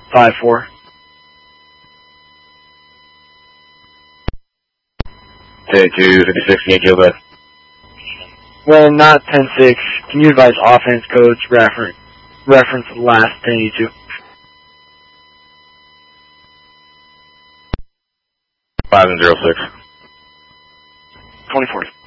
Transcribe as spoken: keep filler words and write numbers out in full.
five four. Take two fifty-six, can you kill that? When not ten six, can you advise offense codes reference, reference last ten eighty-two? five and zero six. twenty-four.